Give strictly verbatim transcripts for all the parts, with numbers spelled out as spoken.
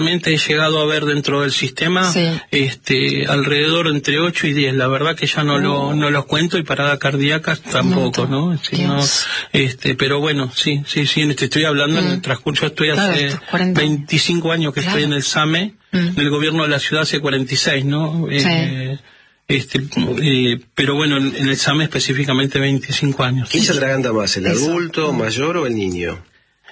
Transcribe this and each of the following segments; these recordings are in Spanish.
He llegado a ver dentro del sistema sí. este alrededor entre ocho y diez. La verdad que ya no, oh. lo, no los cuento, y paradas cardíacas tampoco, ¿no? Si no este, pero bueno, sí, sí, sí, te estoy hablando mm. en el transcurso. Estoy claro, hace veinticinco años que claro. estoy en el SAME, mm. en el gobierno de la ciudad hace cuarenta y seis, ¿no? Sí. Eh, Este, eh, pero bueno, en, en el SAME específicamente veinticinco años. ¿Quién se atraganta más, el Eso. adulto, mayor o el niño?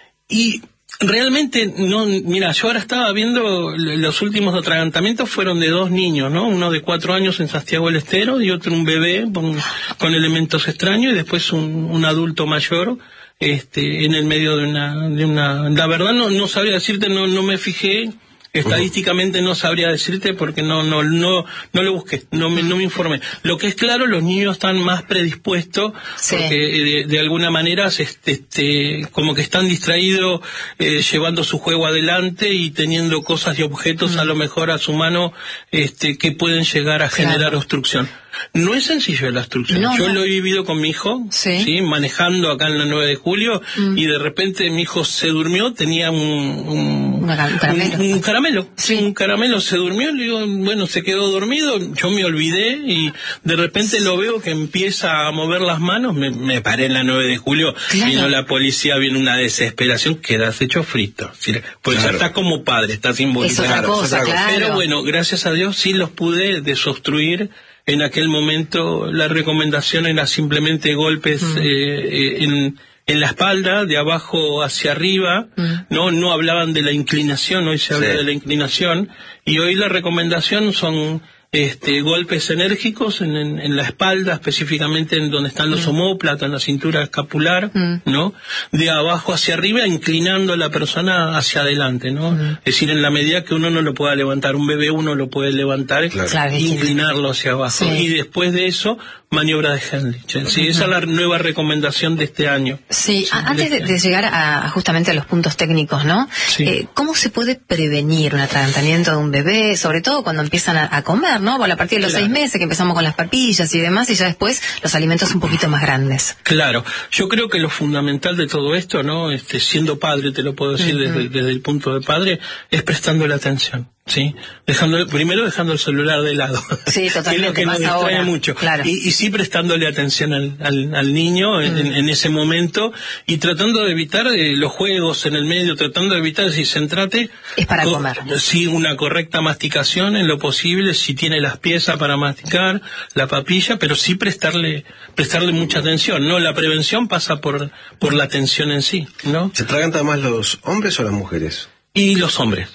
Y realmente, no, mira, yo ahora estaba viendo, los últimos atragantamientos fueron de dos niños, ¿no? Uno de cuatro años en Santiago del Estero y otro un bebé con, con elementos extraños, y después un, un adulto mayor este, en el medio de una... de una la verdad no, no sabría decirte, no, no me fijé. Estadísticamente no sabría decirte porque no no no no lo busqué, no me no me informé. Lo que es claro, los niños están más predispuestos sí. porque de, de alguna manera este, este como que están distraídos eh, llevando su juego adelante y teniendo cosas y objetos mm. a lo mejor a su mano este que pueden llegar a generar claro. obstrucción. No es sencillo la obstrucción. No, Yo no. lo he vivido con mi hijo, sí, ¿sí? manejando acá en la nueve de julio, mm. y de repente mi hijo se durmió, tenía un, un, caramelo. un, un caramelo, sí. un caramelo, se durmió, le digo, bueno, se quedó dormido, yo me olvidé y de repente sí. lo veo que empieza a mover las manos, me, me paré en la nueve de julio, claro. vino la policía, viene una desesperación, quedas hecho frito, pues claro. ya estás como padre, estás involucrado. Es otra cosa, claro. Pero bueno, gracias a Dios sí los pude desobstruir. En aquel momento la recomendación era simplemente golpes mm. eh, en, en la espalda, de abajo hacia arriba, mm. no no hablaban de la inclinación, hoy se habla sí. de la inclinación, y hoy la recomendación son este golpes enérgicos en, en, en la espalda, específicamente en donde están los mm. omóplatos, en la cintura escapular, mm. ¿no? De abajo hacia arriba, inclinando a la persona hacia adelante, ¿no? Mm. Es decir, en la medida que uno no lo pueda levantar, un bebé uno lo puede levantar, claro. e inclinarlo hacia abajo. Sí. Y después de eso, maniobra de Heimlich. Sí, uh-huh. esa es la nueva recomendación de este año. Sí, sí antes de, este de llegar a, justamente a los puntos técnicos, ¿no? Sí. Eh, ¿Cómo se puede prevenir un atragantamiento de un bebé, sobre todo cuando empiezan a, a comer, ¿no? Bueno, a partir de los claro. seis meses que empezamos con las papillas y demás, y ya después los alimentos un poquito más grandes. Claro, yo creo que lo fundamental de todo esto, ¿no? Este, siendo padre, te lo puedo decir uh-huh. desde, desde el punto de padre, es prestándole atención. Sí, dejando, primero dejando el celular de lado, sí, totalmente, que es lo que nos distrae ahora. mucho, claro. y, y sí prestándole atención al, al, al niño en, mm. en, en ese momento, y tratando de evitar eh, los juegos en el medio, tratando de evitar, si se trate... Es para co comer. Sí, una correcta masticación en lo posible, si tiene las piezas para masticar, la papilla, pero sí prestarle prestarle mucha atención, ¿no? La prevención pasa por, por la atención en sí, ¿no? ¿Se atragantan más los hombres o las mujeres? Y los hombres.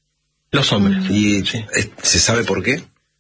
Los hombres. ¿Y sí. se sabe por qué?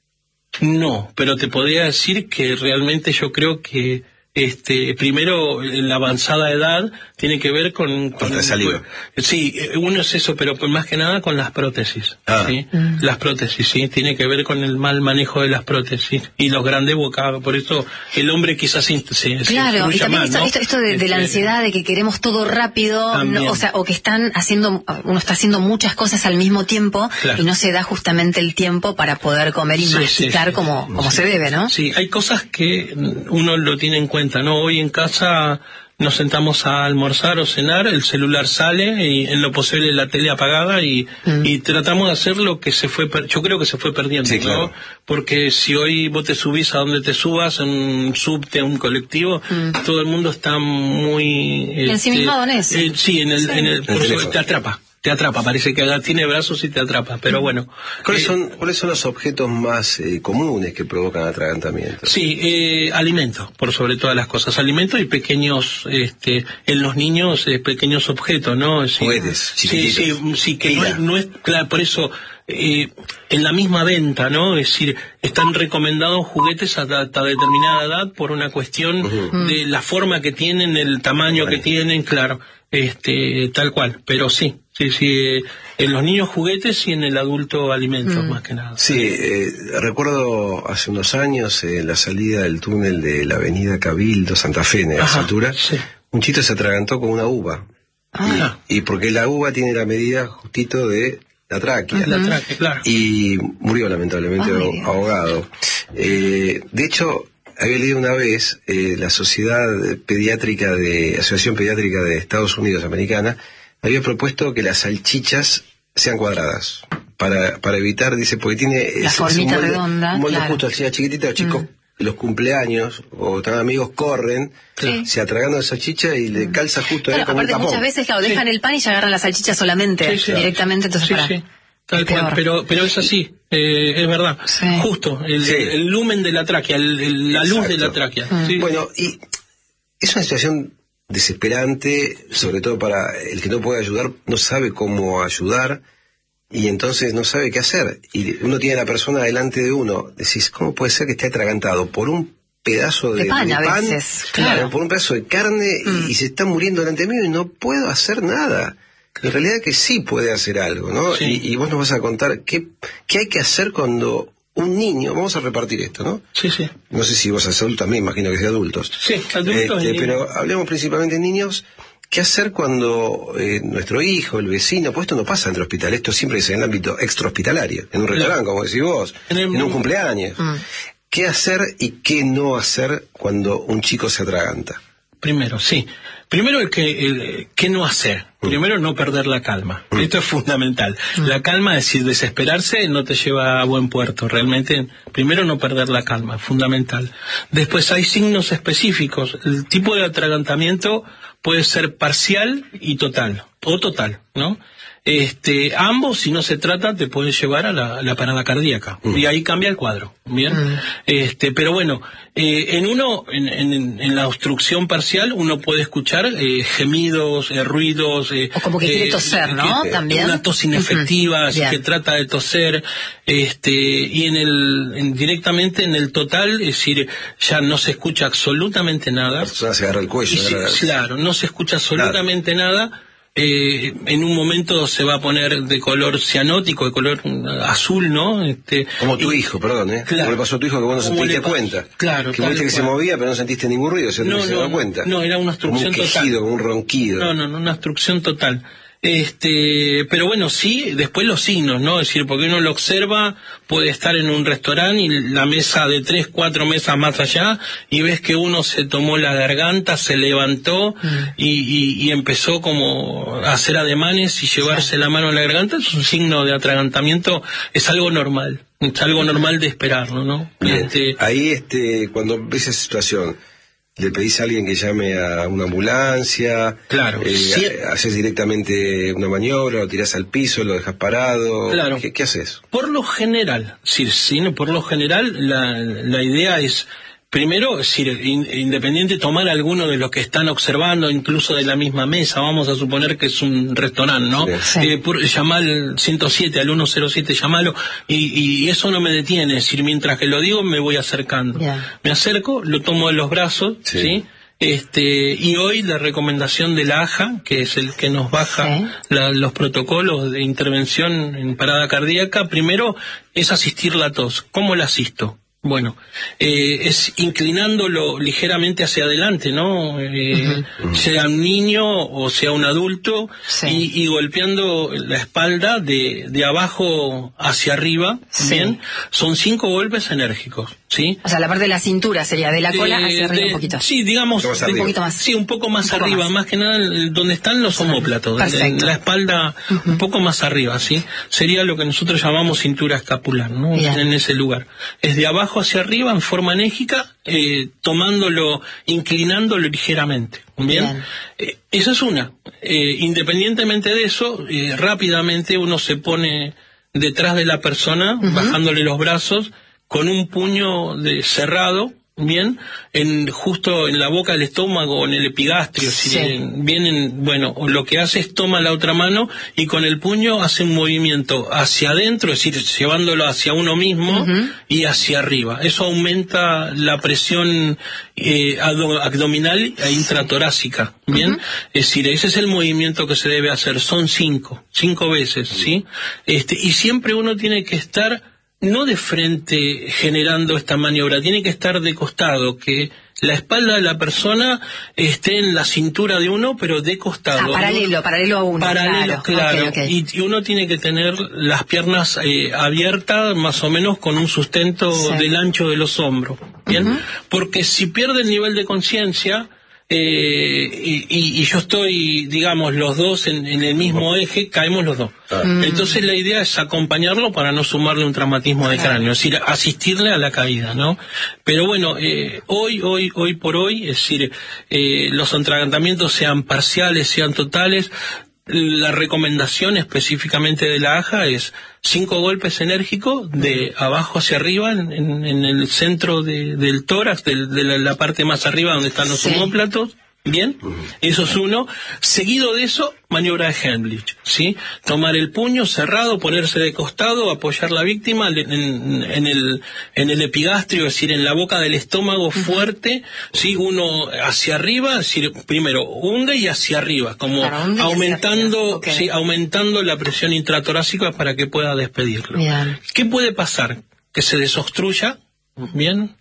No, pero te podría decir que realmente yo creo que este primero la avanzada edad tiene que ver con, con, con saliva. Sí, uno es eso, pero más que nada con las prótesis. Ah. ¿sí? Mm. Las prótesis, sí, tiene que ver con el mal manejo de las prótesis y los grandes bocados. Por eso el hombre quizás se, se claro, y también más, esto, ¿no? esto, esto de, este, de la ansiedad de que queremos todo rápido, no, o sea, o que están haciendo, uno está haciendo muchas cosas al mismo tiempo, claro. y no se da justamente el tiempo para poder comer y sí, masticar sí, sí, como, sí, como sí. se debe, ¿no? Sí, hay cosas que uno lo tiene en cuenta, ¿no? Hoy en casa nos sentamos a almorzar o cenar, el celular sale y en lo posible la tele apagada y, mm. y tratamos de hacer lo que se fue, yo creo que se fue perdiendo, sí, ¿no? Claro. Porque si hoy vos te subís a donde te subas, en un subte, en un colectivo, mm. todo el mundo está muy... Ensimismado en eso. Eh, sí, en el, sí. en el, por eso te atrapa. Te atrapa, parece que tiene brazos y te atrapa, pero bueno. ¿Cuáles eh, son cuáles son los objetos más eh, comunes que provocan atragantamiento? Sí, eh, alimentos, por sobre todas las cosas, alimentos y pequeños, este, en los niños, eh, pequeños objetos, ¿no? Sí, juguetes, sí, sí, sí, que no es, no es, claro, por eso, eh, en la misma venta, ¿no? Es decir, están recomendados juguetes hasta, hasta determinada edad por una cuestión uh-huh. de la forma que tienen, el tamaño vale. que tienen, claro, este, tal cual, pero sí. Sí, sí, en los niños juguetes y en el adulto alimentos, mm. más que nada. Sí, eh, recuerdo hace unos años, en eh, la salida del túnel de la avenida Cabildo, Santa Fe, en esa altura, sí. un chito se atragantó con una uva. Ah. Y, y porque la uva tiene la medida justito de la tráquea. Uh-huh. La tráquea, claro. Y murió lamentablemente Ay, ahogado. Eh, de hecho... Había leído una vez eh, la Sociedad Pediátrica de Asociación Pediátrica de Estados Unidos Americana había propuesto que las salchichas sean cuadradas. Para, para evitar, dice, porque tiene... La es, formita es un molde, redonda, un molde claro. justo, así, chiquitita, los chicos, mm. los cumpleaños, o están amigos, corren, sí. se atragandan esa salchicha y le calza justo claro, ahí como aparte un tapón. muchas veces, claro, dejan sí. el pan y ya agarran la salchicha solamente, sí, sí. directamente, entonces sí, para... Sí. Tal cual, pero, pero es así, eh, es verdad, sí. justo, el, sí. el lumen de la tráquea, el, el, la luz Exacto. de la tráquea. Mm. Sí. Bueno, y es una situación desesperante, sobre todo para el que no puede ayudar, no sabe cómo ayudar, y entonces no sabe qué hacer. Y uno tiene a la persona delante de uno, decís, ¿cómo puede ser que esté atragantado por un pedazo de, de pan, de a pan veces, claro. claro. por un pedazo de carne, mm. y, y se está muriendo delante mío y no puedo hacer nada? En realidad que sí puede hacer algo, ¿no? Sí. Y, y vos nos vas a contar qué, qué hay que hacer cuando un niño, vamos a repartir esto, ¿no? Sí, sí. No sé si vos sos adulto, también imagino que sea adultos. Sí, adultos. Este, pero hablemos principalmente de niños. ¿Qué hacer cuando eh, nuestro hijo, el vecino, pues esto no pasa en el hospital, esto siempre es en el ámbito extrahospitalario, en un restaurante, como decís vos, en, el... en un cumpleaños? Mm. ¿Qué hacer y qué no hacer cuando un chico se atraganta? Primero, sí. Primero, el que, el, ¿qué no hacer? Mm. Primero, no perder la calma. Mm. Esto es fundamental. Mm. La calma, es decir, desesperarse no te lleva a buen puerto. Realmente, primero, no perder la calma, fundamental. Después, hay signos específicos. El tipo de atragantamiento puede ser parcial y total, o total, ¿no? Este, ambos, si no se trata, te pueden llevar a la, la parada cardíaca. Mm. Y ahí cambia el cuadro, ¿bien? Mm. Este, pero bueno, eh, en uno, en, en, en la obstrucción parcial, uno puede escuchar eh, gemidos, eh, ruidos... Eh, o como que quiere toser, eh, ¿no? Que, También. Una tos inefectiva, uh-huh. que trata de toser, este, y en el, en, directamente en el total, es decir, ya no se escucha absolutamente nada. La persona se agarra el cuello. Y, agarra... Sí, claro, no se escucha absolutamente nada. nada. Eh, en un momento se va a poner de color cianótico, de color azul, ¿no? Este, como tu y, hijo, perdón, ¿eh? Claro. Como le pasó a tu hijo que vos no sentiste cuenta. Claro. Que viste que se movía, pero no sentiste ningún ruido, se no, no se dio cuenta. No, era una obstrucción como un quejido, total. Como un ronquido. No, no, no, una obstrucción total. Este, pero bueno, sí, después los signos, ¿no? Es decir, porque uno lo observa, puede estar en un restaurante y la mesa de tres, cuatro mesas más allá, y ves que uno se tomó la garganta, se levantó mm. y, y, y empezó como a hacer ademanes y llevarse sí. la mano a la garganta. Es un signo de atragantamiento, es algo normal, es algo normal de esperarlo, ¿no? Este, ahí, este, cuando ves esa situación, ¿le pedís a alguien que llame a una ambulancia? Claro. Eh, sí. ¿Haces directamente una maniobra, lo tirás al piso, lo dejas parado? Claro. ¿Qué, qué haces? Por lo general, sí, sí, por lo general, la, la idea es, primero, es decir, in, independiente tomar alguno de los que están observando, incluso de la misma mesa, vamos a suponer que es un restaurante, ¿no? Sí. Eh, por, llamar al ciento siete, al ciento siete, llamalo, y, y eso no me detiene, es decir, mientras que lo digo me voy acercando. Yeah. Me acerco, lo tomo de los brazos, ¿sí? ¿sí? Este, y hoy la recomendación de la A J A, que es el que nos baja sí. la, los protocolos de intervención en parada cardíaca, primero es asistir la tos. ¿Cómo la asisto? Bueno, eh, es inclinándolo ligeramente hacia adelante, ¿no? Eh, uh-huh. Sea un niño o sea un adulto, sí. y, y golpeando la espalda de, de abajo hacia arriba, sí. ¿bien? Son cinco golpes enérgicos, ¿sí? O sea, la parte de la cintura sería de la cola de, hacia arriba de, un poquito. Sí, digamos, un, de, un poquito más. Sí, un poco más un poco arriba, más. más que nada donde están los omóplatos, la espalda uh-huh. un poco más arriba, ¿sí? Sería lo que nosotros llamamos cintura escapular, ¿no? Bien. En ese lugar. Es de abajo hacia arriba en forma enérgica, eh, tomándolo, inclinándolo ligeramente. Bien, Bien. Eh, esa es una. Eh, independientemente de eso, eh, rápidamente uno se pone detrás de la persona, uh-huh. bajándole los brazos, con un puño de cerrado, bien, en justo en la boca del estómago o en el epigastrio, sí. si bien, vienen, bueno, lo que hace es toma la otra mano y con el puño hace un movimiento hacia adentro, es decir, llevándolo hacia uno mismo uh-huh. y hacia arriba. Eso aumenta la presión eh, abdominal e intratorácica, bien, uh-huh. es decir, ese es el movimiento que se debe hacer. Son cinco, cinco veces, ¿sí? Este, y siempre uno tiene que estar no de frente generando esta maniobra, tiene que estar de costado, que la espalda de la persona esté en la cintura de uno, pero de costado. Ah, paralelo, paralelo a uno. Paralelo, claro. claro. Okay, okay. Y, y uno tiene que tener las piernas eh, abiertas, más o menos con un sustento sí. del ancho de los hombros, ¿bien? Uh-huh. Porque si pierde el nivel de conciencia, eh, y, y, y yo estoy, digamos, los dos en, en el mismo eje, caemos los dos. Ah. Entonces la idea es acompañarlo para no sumarle un traumatismo de cráneo, es decir, asistirle a la caída, ¿no? Pero bueno, eh, hoy, hoy, hoy por hoy, es decir, eh, los atragantamientos sean parciales, sean totales, la recomendación específicamente de la A J A es cinco golpes enérgicos de abajo hacia arriba en, en, en el centro de, del tórax, de, de la, la parte más arriba donde están los sí. omóplatos. Bien, eso es uno. Seguido de eso, maniobra de Heimlich, ¿sí? Tomar el puño cerrado, ponerse de costado, apoyar la víctima en, en, en el en el epigastrio, es decir, en la boca del estómago fuerte, ¿sí? Uno hacia arriba, es decir, primero hunde y hacia arriba, como claro, aumentando, okay. sí, aumentando la presión intratorácica para que pueda despedirlo. Bien. ¿Qué puede pasar? Que se desobstruya, ¿bien?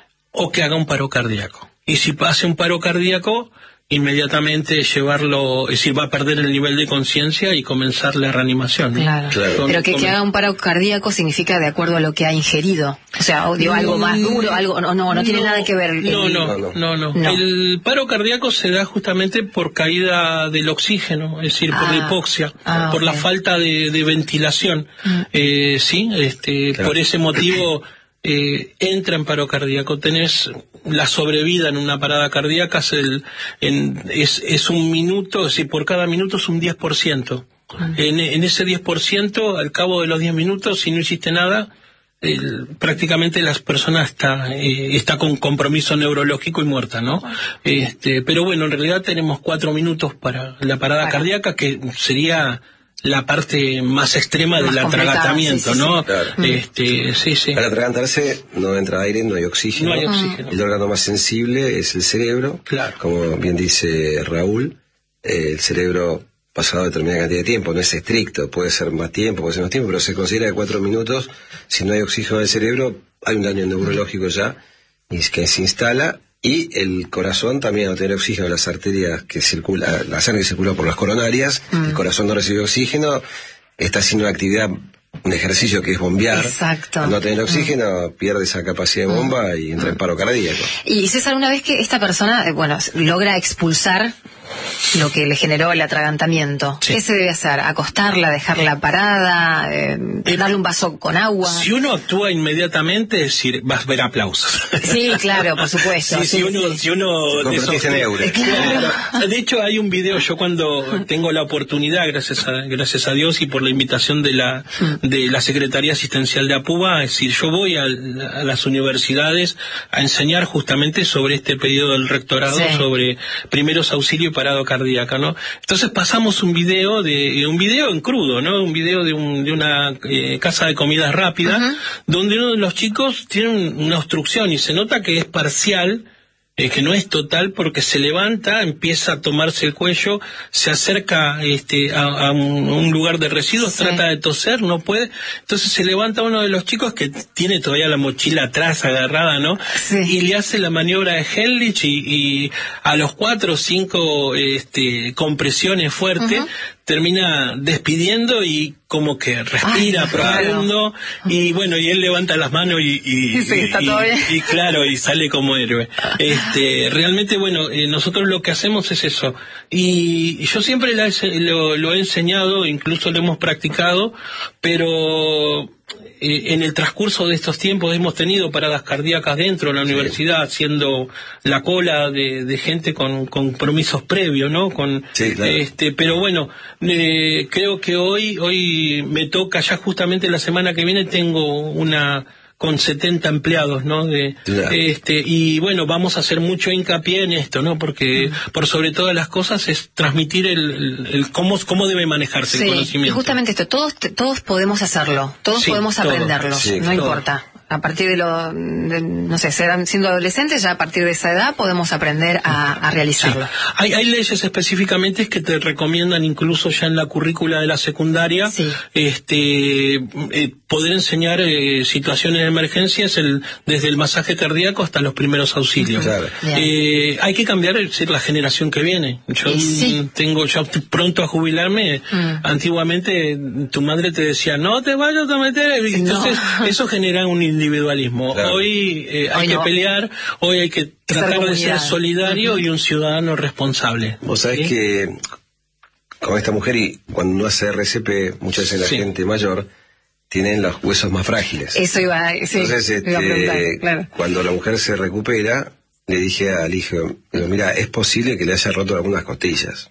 O que haga un paro cardíaco. Y si hace un paro cardíaco, inmediatamente llevarlo, es decir, va a perder el nivel de conciencia y comenzar la reanimación, ¿no? Claro. Claro. Con, Pero que, con... que haga un paro cardíaco significa de acuerdo a lo que ha ingerido. O sea, o digo, algo más duro, algo, no, no, no, no tiene nada que ver. El... No, no, no, no, no, no. El paro cardíaco se da justamente por caída del oxígeno, es decir, ah, por la hipoxia, ah, por okay. la falta de, de ventilación. Mm. Eh, sí, este, claro. por ese motivo... Eh, entra en paro cardíaco, tenés la sobrevida en una parada cardíaca, es, el, en, es, es un minuto, es decir, por cada minuto es un diez por ciento. Uh-huh. En, en ese diez por ciento, al cabo de los diez minutos, si no hiciste nada, el, prácticamente la persona está, eh, está con compromiso neurológico y muerta, ¿no? Uh-huh. Este, pero bueno, en realidad tenemos cuatro minutos para la parada claro. cardíaca, que sería... la parte más extrema más del atragantamiento, sí, sí, ¿no? Sí. Claro. Este, sí, sí. Al atragantarse no entra aire, no hay oxígeno. No hay oxígeno. El órgano más sensible es el cerebro. Claro. Como bien dice Raúl, eh, el cerebro pasado determinada cantidad de tiempo, no es estricto, puede ser más tiempo, puede ser más tiempo, pero se considera que cuatro minutos, si no hay oxígeno en el cerebro, hay un daño neurológico ya, y es que se instala. Y el corazón también no tiene oxígeno, las arterias que circula, la sangre que circula por las coronarias, mm. el corazón no recibe oxígeno, está haciendo una actividad, un ejercicio que es bombear. Exacto. No tener oxígeno, mm. pierde esa capacidad de bomba y entra en paro cardíaco. Y César, una vez que esta persona, bueno, logra expulsar lo que le generó el atragantamiento, sí. ¿qué se debe hacer? ¿Acostarla, dejarla parada, eh, darle un vaso con agua? Si uno actúa inmediatamente, es decir, vas a ver aplausos. Sí, claro, por supuesto. Sí, sí, si uno, sí. si uno de, esos, en euros. Claro. De hecho, hay un video, yo cuando tengo la oportunidad, gracias a, gracias a Dios y por la invitación de la, de la Secretaría Asistencial de APUBA, es decir, yo voy a, a las universidades a enseñar justamente sobre este pedido del rectorado, sí. sobre primeros auxilios y parado cardíaca, ¿no? Entonces pasamos un video de un video en crudo, ¿no? Un video de, un, de una eh, casa de comidas rápida, uh-huh. donde uno de los chicos tiene una obstrucción y se nota que es parcial, eh, que no es total, porque se levanta, empieza a tomarse el cuello, se acerca este, a, a un, un lugar de residuos, sí. trata de toser, no puede, entonces se levanta uno de los chicos que tiene todavía la mochila atrás agarrada, ¿no? Sí. Y le hace la maniobra de Heimlich y, y a los cuatro o cinco este, compresiones fuertes, uh-huh. termina despidiendo y como que respira Ay, profundo, claro. y bueno, y él levanta las manos y, y, sí, está y, todo bien. y, y claro, y sale como héroe. Este, realmente, bueno, eh, nosotros lo que hacemos es eso. Y, y yo siempre la he, lo, lo he enseñado, incluso lo hemos practicado, pero... Eh, en el transcurso de estos tiempos hemos tenido paradas cardíacas dentro de la sí. universidad, haciendo la cola de, de gente con compromisos previos, ¿no? Con, sí, claro. este, pero bueno, eh, creo que hoy, hoy me toca, ya justamente la semana que viene tengo una con setenta empleados, ¿no? De, claro. este, y bueno, vamos a hacer mucho hincapié en esto, ¿no? Porque mm. por sobre todas las cosas es transmitir el, el, el cómo, cómo debe manejarse sí. el conocimiento. Y justamente esto, todos, todos podemos hacerlo, todos sí, podemos todo. aprenderlo, sí, no todo. importa. A partir de lo, de, no sé, serán siendo adolescentes, ya a partir de esa edad podemos aprender a, a realizarlo. Sí. Hay, hay leyes específicamente que te recomiendan incluso ya en la currícula de la secundaria, sí. este, eh, poder enseñar eh, situaciones de emergencias el, desde el masaje cardíaco hasta los primeros auxilios. Claro. Eh, hay que cambiar es decir, la generación que viene. Yo sí. tengo, yo pronto a jubilarme. Mm. Antiguamente tu madre te decía, no te vayas a meter. Entonces no. Eso genera un individualismo. Claro. Hoy eh, hay hoy que no. pelear, hoy hay que tratar de ser solidario uh-huh. y un ciudadano responsable. Vos sabés ¿sí? que con esta mujer, y cuando uno hace R C P, muchas veces la sí. gente mayor tienen los huesos más frágiles. Eso iba, sí, Entonces, este, iba a preguntar, claro. Cuando la mujer se recupera, le dije al hijo, digo, mira, es posible que le haya roto algunas costillas.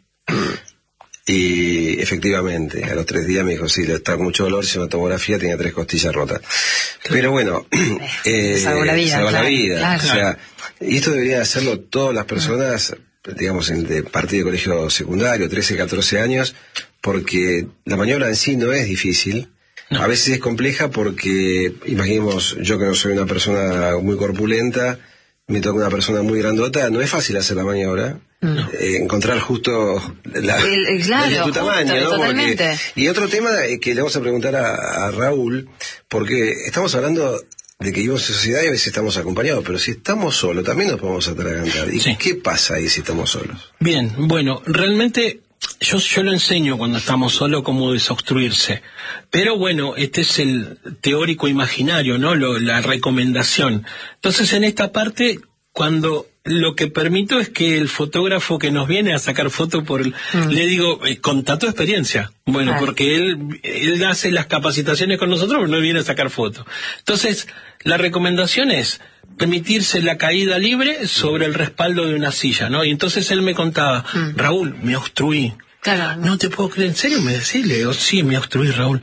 Y efectivamente, a los tres días me dijo, sí, le está con mucho dolor, hizo una tomografía, tenía tres costillas rotas. Pero bueno, eh, salvó la vida. Salvó claro, la vida. Claro. O sea, y esto debería hacerlo todas las personas, digamos, en de parte de colegio secundario, trece, catorce años, porque la maniobra en sí no es difícil. No. A veces es compleja porque, imaginemos, yo que no soy una persona muy corpulenta, me toca una persona muy grandota, no es fácil hacer la maniobra. No. Eh, encontrar justo la, el, el, claro, de tu tamaño, justo, ¿no? Totalmente. Porque, y otro tema que le vamos a preguntar a, a Raúl, porque estamos hablando de que vivimos en sociedad y a veces estamos acompañados, pero si estamos solos también nos podemos atragantar. ¿Y sí. qué pasa ahí si estamos solos? Bien, bueno, realmente yo, yo lo enseño cuando estamos solos cómo desobstruirse, pero bueno, este es el teórico imaginario, ¿no? Lo, la recomendación. Entonces en esta parte, cuando lo que permito es que el fotógrafo que nos viene a sacar foto por el, mm. le digo, eh, contá tu experiencia. Bueno, ah. porque él, él hace las capacitaciones con nosotros, pero no viene a sacar foto. Entonces, la recomendación es permitirse la caída libre sobre el respaldo de una silla, ¿no? Y entonces él me contaba, mm. Raúl, me obstruí. Claro. No te puedo creer, ¿en serio me decís? Le digo, sí, me obstruí, Raúl.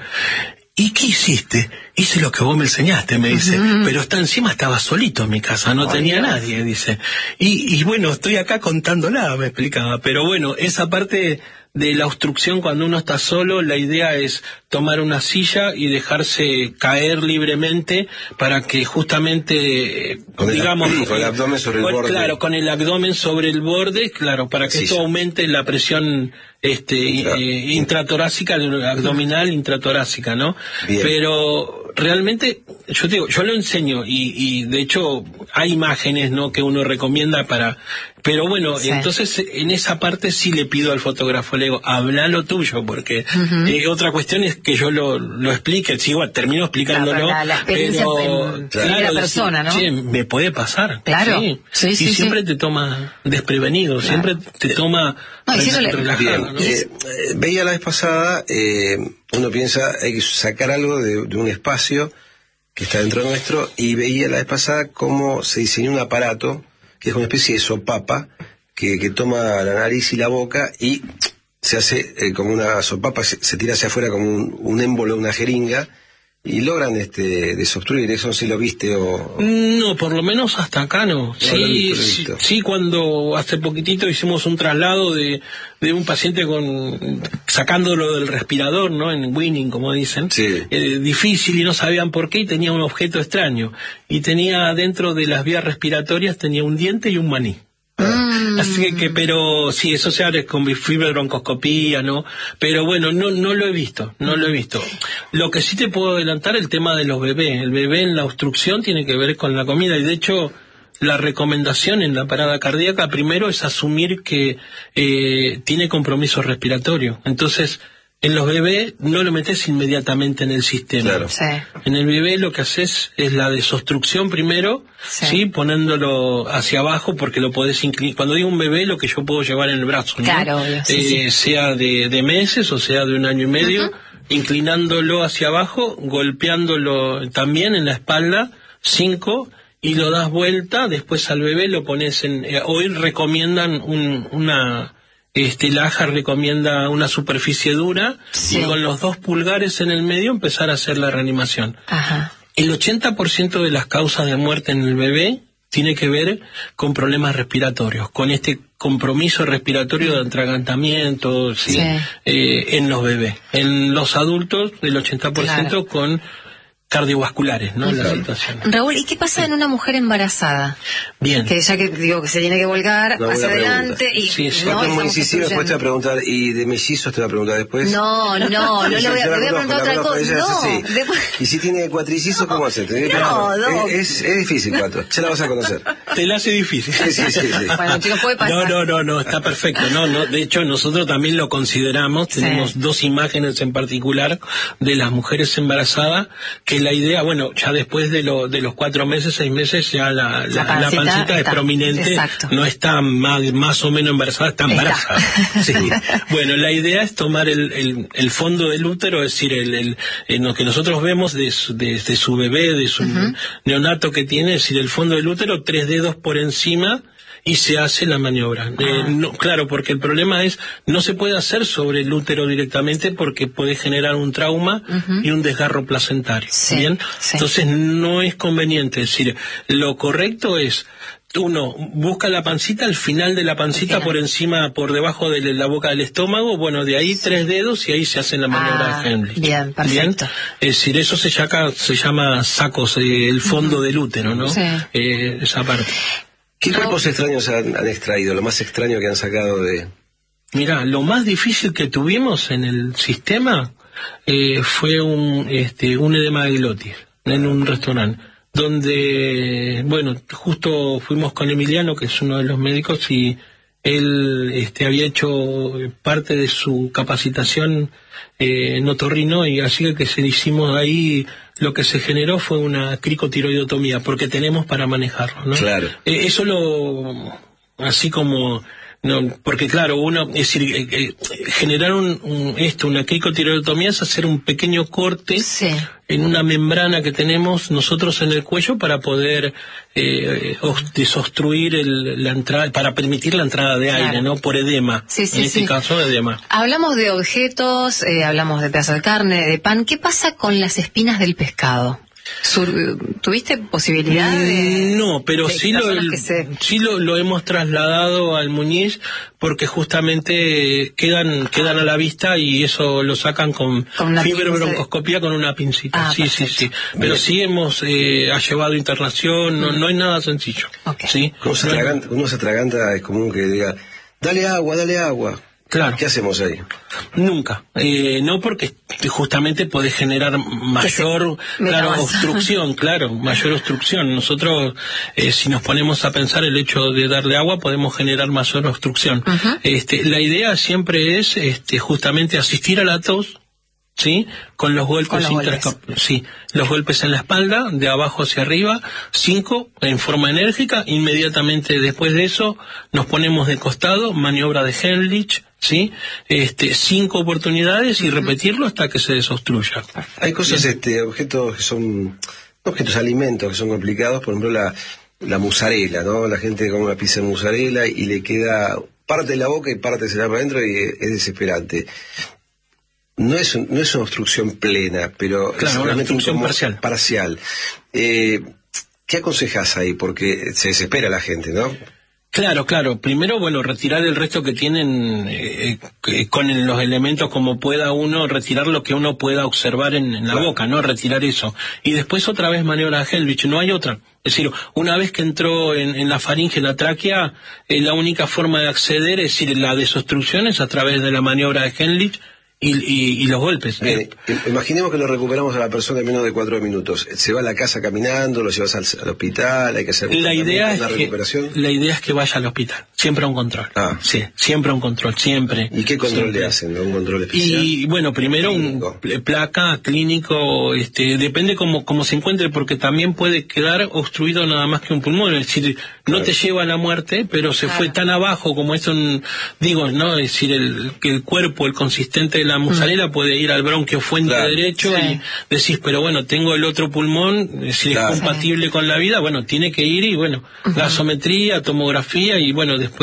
¿Y qué hiciste? Hice lo que vos me enseñaste, me dice, uh-huh. pero está encima estaba solito en mi casa, no oh, tenía Dios. nadie, dice. Y, y bueno, estoy acá contándola, me explicaba. Pero bueno, esa parte de la obstrucción cuando uno está solo, la idea es tomar una silla y dejarse caer libremente para que justamente, con digamos... El, con el abdomen sobre el con, borde. Claro, con el abdomen sobre el borde, claro, para que sí, esto sí. aumente la presión este claro. eh, intratorácica, abdominal intratorácica, ¿no? Bien. Pero realmente, yo te digo, yo lo enseño y, y de hecho hay imágenes, ¿no?, que uno recomienda para... Pero bueno, sí. entonces en esa parte sí le pido al fotógrafo, le digo, habla lo tuyo, porque uh-huh. eh, otra cuestión es que yo lo, lo explique, sí, igual termino explicándolo, la, la experiencia pero en, claro, en la persona, ¿no? Sí, me puede pasar. Claro. Sí, sí, sí y siempre sí. te toma desprevenido, claro. siempre te toma no, re- relajado, ¿no? Eh, veía la vez pasada, eh, uno piensa, hay que sacar algo de, de un espacio que está dentro nuestro, y veía la vez pasada cómo se diseñó un aparato que es una especie de sopapa que, que toma la nariz y la boca y se hace eh, como una sopapa, se, se tira hacia afuera como un, un émbolo, una jeringa, y logran este desobstruir. ¿Eso sí lo viste o...? No, por lo menos hasta acá no. no sí, sí, sí, cuando hace poquitito hicimos un traslado de, de un paciente con sacándolo del respirador, ¿no? En Winning, como dicen. Sí. Eh, difícil y no sabían por qué, y tenía un objeto extraño. Y tenía dentro de las vías respiratorias, tenía un diente y un maní. Mm. Así que, que, pero sí, eso se hace con fibrobroncoscopía, ¿no? Pero bueno, no no lo he visto, no lo he visto. Lo que sí te puedo adelantar, el tema de los bebés. El bebé en la obstrucción tiene que ver con la comida, y de hecho la recomendación en la parada cardíaca primero es asumir que eh, tiene compromiso respiratorio. Entonces, en los bebés no lo metes inmediatamente en el sistema. Claro. Sí. En el bebé lo que haces es la desobstrucción primero, sí, ¿sí? poniéndolo hacia abajo, porque lo podés inclinar. Cuando digo un bebé, lo que yo puedo llevar en el brazo, ¿no? Claro, sí, eh, sí. sea de, de meses o sea de un año y medio, uh-huh. inclinándolo hacia abajo, golpeándolo también en la espalda, cinco, y lo das vuelta, después al bebé lo pones en... Eh, hoy recomiendan un, una... Este, la A J A recomienda una superficie dura, sí, y con los dos pulgares en el medio empezar a hacer la reanimación. Ajá. El ochenta por ciento de las causas de muerte en el bebé tiene que ver con problemas respiratorios, con este compromiso respiratorio de atragantamiento, ¿sí? Sí. Eh, en los bebés. En los adultos, el ochenta por ciento claro. con cardiovasculares, ¿no? Uh-huh. La situación. Raúl, ¿y qué pasa sí. en una mujer embarazada? Bien. Que ya que digo que se tiene que volcar no, hacia adelante y sí, sí. No, es muy incisivo, después te va a preguntar, ¿y de mellizos te va a preguntar después? No, no, no, no le voy a, le voy a preguntar otra cosa. No, sí. Después... ¿Y si tiene cuatrillizos, cómo hace? No, no. Es, es difícil, Cuatro, ya la vas a conocer. Te la hace difícil. Sí, sí, sí, sí. Bueno, chicos, puede pasar. No, no, no, no, está perfecto. No, no, de hecho, nosotros también lo consideramos, sí. tenemos dos imágenes en particular de las mujeres embarazadas, que la idea, bueno, ya después de, lo, de los cuatro meses, seis meses, ya la, la, la pancita, la pancita es prominente, exacto. no está más, más o menos embarazada, está embarazada. Sí. Bueno, la idea es tomar el, el, el fondo del útero, es decir, el, el, el lo que nosotros vemos de su, de, de su bebé, de su uh-huh. neonato que tiene, es decir, el fondo del útero, tres dedos por encima, y se hace la maniobra. Ah. Eh, no, claro, porque el problema es, no se puede hacer sobre el útero directamente porque puede generar un trauma uh-huh. y un desgarro placentario. Sí, ¿bien? Sí. Entonces no es conveniente. Es decir, lo correcto es, uno busca la pancita, al final de la pancita, por encima, por debajo de la boca del estómago, bueno, de ahí tres dedos y ahí se hace la maniobra ah, de Heimlich. Bien, perfecto. ¿Bien? Es decir, eso se llama, se llama sacos, eh, el fondo uh-huh. del útero, ¿no? Sí. Eh, esa parte. ¿Qué cuerpos no. extraños han, han extraído? Lo más extraño que han sacado de... Mira, lo más difícil que tuvimos en el sistema eh, fue un, este, un edema de glotis en un restaurante, donde, bueno, justo fuimos con Emiliano, que es uno de los médicos, y él este, había hecho parte de su capacitación eh, en otorrino, y así que se hicimos ahí, lo que se generó fue una cricotiroidotomía, porque tenemos para manejarlo, ¿no? Claro. Eh, eso lo, así como... No, porque claro, uno, es decir, eh, eh, generar un, un, esto, una cricotiroidotomía es hacer un pequeño corte sí. en una membrana que tenemos nosotros en el cuello para poder eh, desobstruir el, la entrada, para permitir la entrada de aire, claro. ¿no? Por edema. Sí, sí, en este sí. caso, edema. Hablamos de objetos, eh, hablamos de pedazos de carne, de pan. ¿Qué pasa con las espinas del pescado? ¿Tuviste posibilidad de...? No, pero de sí, lo, se... sí lo, lo hemos trasladado al Muñiz porque justamente quedan quedan a la vista y eso lo sacan con, con fibrobroncoscopía de... con una pincita. Ah, sí, perfecto. sí, sí. Pero sí hemos eh, ha llevado internación, no, no es nada sencillo. Okay. ¿Sí? Uno se atraganta, uno se atraganta, es común que diga, dale agua, dale agua. Claro. ¿Qué hacemos ahí? Nunca. Eh, no, porque justamente puede generar mayor, claro, obstrucción, claro, mayor obstrucción. Nosotros, eh, si nos ponemos a pensar el hecho de darle agua, podemos generar mayor obstrucción. Uh-huh. Este, la idea siempre es, este, justamente asistir a la tos, ¿sí? Con los golpes, Con los golpes. Sí, los golpes en la espalda, de abajo hacia arriba, cinco, en forma enérgica. Inmediatamente después de eso, nos ponemos de costado, maniobra de Heimlich, ¿sí? Este, cinco oportunidades y uh-huh. repetirlo hasta que se desobstruya. Hay cosas, Bien. este, objetos que son, objetos, alimentos que son complicados, por ejemplo la, la musarela, ¿no? La gente come una pizza de musarela y le queda parte de la boca y parte se la para adentro y es, es desesperante. No es, no es una obstrucción plena, pero claro, es una obstrucción un parcial. parcial. Eh, ¿Qué aconsejas ahí? Porque se desespera la gente, ¿no? Claro, claro. Primero, bueno, retirar el resto que tienen eh, eh, con los elementos como pueda uno, retirar lo que uno pueda observar en, en la claro. boca, ¿no? Retirar eso. Y después otra vez maniobra de Heimlich, no hay otra. Es decir, una vez que entró en, en la faringe, en la tráquea, eh, la única forma de acceder, es decir, la desobstrucción es a través de la maniobra de Heimlich, Y, y, y los golpes. Bien, imaginemos que lo recuperamos a la persona en menos de cuatro minutos. ¿Se va a la casa caminando? ¿Lo llevas al, al hospital? ¿Hay que hacer la idea es una que, recuperación? La idea es que vaya al hospital. Siempre a un control. Ah. Sí, siempre a un control, siempre. ¿Y qué control siempre. le hacen? ¿Un control especial? Y bueno, primero clínico. un placa, clínico, este, depende cómo, cómo se encuentre, porque también puede quedar obstruido nada más que un pulmón. Es decir, no claro. te lleva a la muerte, pero se claro. fue tan abajo como esto, digo, ¿no? Es decir, el, que el cuerpo, el consistente de la musarela mm. puede ir al bronquio fuente claro. derecho sí. y decís, pero bueno, tengo el otro pulmón, si claro. es compatible sí. con la vida, bueno, tiene que ir y bueno, uh-huh. gasometría, tomografía y bueno, después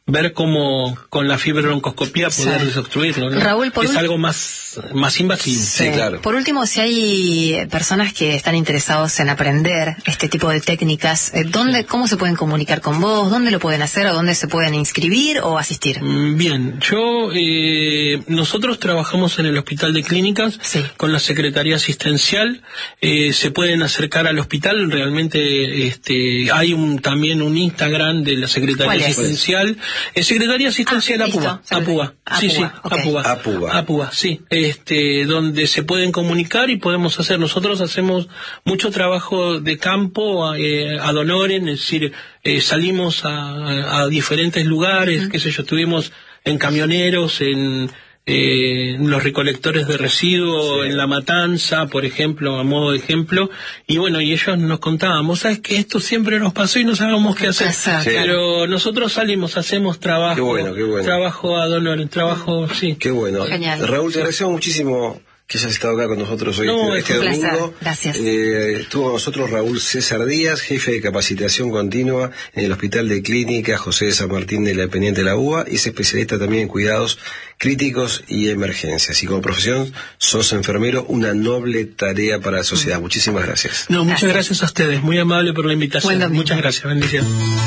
ver cómo con la fibroncoscopía poder sí. desobstruirlo, ¿no? Raúl, por es algo más, más invasivo. Sí. sí, claro. Por último, si hay personas que están interesados en aprender este tipo de técnicas, ¿dónde, sí. ¿cómo se pueden comunicar con vos? ¿Dónde lo pueden hacer? ¿O dónde se pueden inscribir o asistir? Bien, yo, eh, nosotros trabajamos en el Hospital de Clínicas sí. con la Secretaría Asistencial. Eh, se pueden acercar al hospital, realmente este, hay un, también un Instagram de la Secretaría Asistencial. Es Secretaría Asistencial ah, APUA, APUA, sí, sí, okay. APUA, APUA, APUA, sí, este, donde se pueden comunicar y podemos hacer, nosotros hacemos mucho trabajo de campo, eh, ad honorem, es decir, eh, salimos a, a diferentes lugares, uh-huh. qué sé yo, estuvimos en camioneros, en Eh, los recolectores de residuos, sí. en La Matanza, por ejemplo, a modo de ejemplo, y bueno, y ellos nos contaban, vos sabés que esto siempre nos pasó y no sabíamos qué hacer, sí. pero nosotros salimos, hacemos trabajo, qué bueno, qué bueno. trabajo ad honorem, trabajo, sí. Qué bueno. Genial. Raúl, te agradecemos muchísimo que hayas estado acá con nosotros hoy, no, este, este domingo. Gracias. Eh, estuvo con nosotros Raúl César Díaz, jefe de capacitación continua en el Hospital de Clínica José de San Martín de la Dependiente de la U B A, y es especialista también en cuidados críticos y emergencias. Y como profesión sos enfermero, una noble tarea para la sociedad. Muchísimas gracias. No, muchas gracias, gracias a ustedes, muy amable por la invitación. Muchas gracias, bendiciones.